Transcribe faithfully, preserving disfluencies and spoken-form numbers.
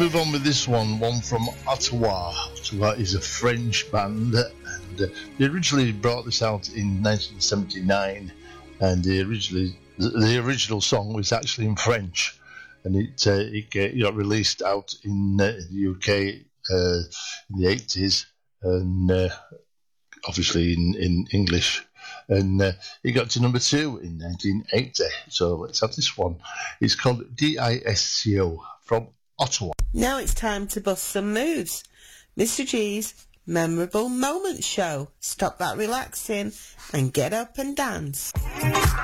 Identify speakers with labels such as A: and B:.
A: move on with this one, one from Ottawa. Ottawa is a French band, and uh, they originally brought this out in nineteen seventy-nine, and they originally the, the original song was actually in French, and it uh, it get, got released out in uh, the U K uh, in the eighties, and uh, obviously in, in English. And uh, it got to number two in nineteen eighty. So let's have this one. It's called D I S C O from Ottawa.
B: Now it's time to bust some moves. Mister G's Memorable Moments Show. Stop that relaxing and get up and dance.